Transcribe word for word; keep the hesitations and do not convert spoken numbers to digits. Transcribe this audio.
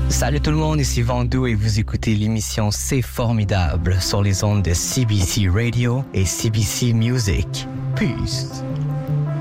Salut tout le monde, ici Vandou et vous écoutez l'émission C'est Formidable sur les ondes de C B C Radio et C B C Music. Peace.